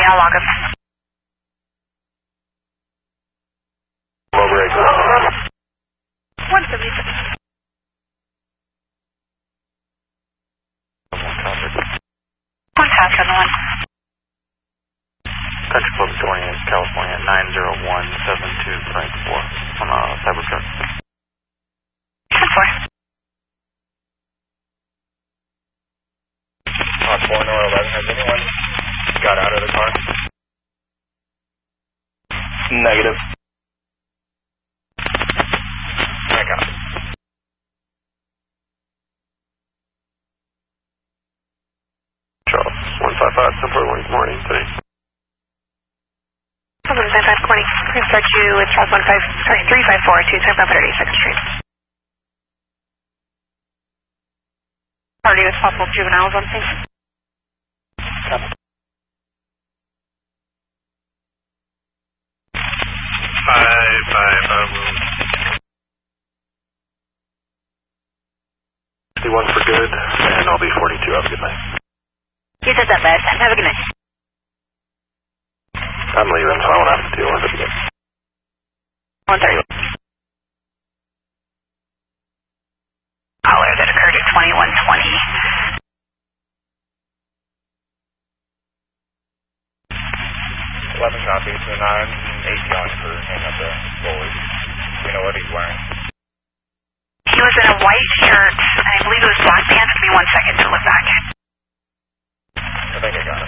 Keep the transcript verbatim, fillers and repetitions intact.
I'll log him. Over eight. one seventy-six. One half seven one. Country Club Dorian, California, nine zero one seven two Frank four on a Cybertruck. ten four. Hot four, Nora eleven, has anyone got out of the car? Negative. I got it. Charles, one five five, Simple Wings morning, today. one five five, morning. We're going to start you with Charles one five, sorry, three five four two seven five eighty-second Street. Party with possible juveniles on scene. Five, five, I will. fifty-one for good, and I'll be forty-two. Have a good night. You said that last time. Have a good night. I'm leaving, so I won't have to deal with it again. one thirty. Holler that occurred at twenty-one twenty. eleven copies, and I'm eight going for hang up the goalie. We know what he's wearing. He was in a white shirt, and I believe it was black pants. Give me one second to look back. I think I got it.